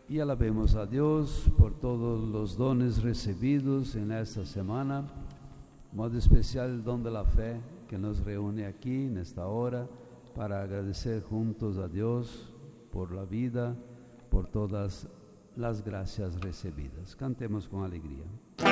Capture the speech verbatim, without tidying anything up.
Y alabemos a Dios por todos los dones recibidos en esta semana, de modo especial el don de la fe que nos reúne aquí en esta hora para agradecer juntos a Dios por la vida, por todas las gracias recibidas. Cantemos con alegría.